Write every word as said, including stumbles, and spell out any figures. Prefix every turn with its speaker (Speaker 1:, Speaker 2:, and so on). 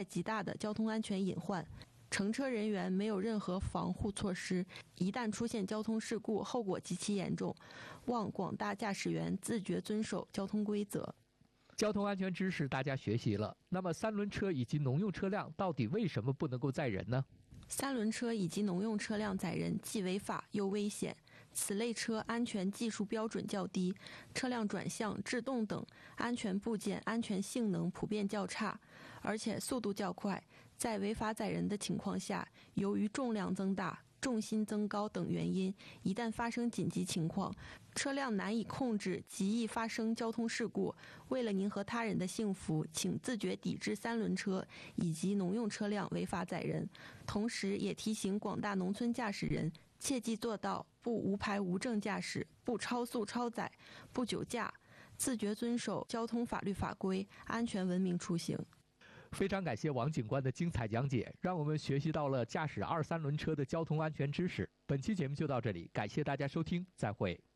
Speaker 1: 极大的交通安全隐患。乘车人员没有任何防护措施，一旦出现交通事故，后果极其严重。望广大驾驶员自觉遵守交通规则。
Speaker 2: 交通安全知识大家学习了，那么三轮车以及农用车辆到底为什么不能够载人呢？
Speaker 1: 三轮车以及农用车辆载人既违法又危险，此类车安全技术标准较低，车辆转向、制动等安全部件安全性能普遍较差，而且速度较快。在违法载人的情况下，由于重量增大、重心增高等原因，一旦发生紧急情况，车辆难以控制，极易发生交通事故。为了您和他人的幸福，请自觉抵制三轮车以及农用车辆违法载人。同时也提醒广大农村驾驶人，切记做到不无牌无证驾驶，不超速超载，不酒驾，自觉遵守交通法律法规，安全文明出行。
Speaker 2: 非常感谢王警官的精彩讲解，让我们学习到了驾驶二三轮车的交通安全知识。本期节目就到这里，感谢大家收听，再会。